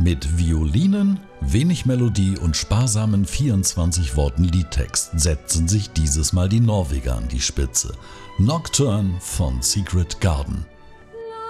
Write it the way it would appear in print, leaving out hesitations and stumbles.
Mit Violinen, wenig Melodie und sparsamen 24 Worten Liedtext setzen sich dieses Mal die Norweger an die Spitze. Nocturne von Secret Garden.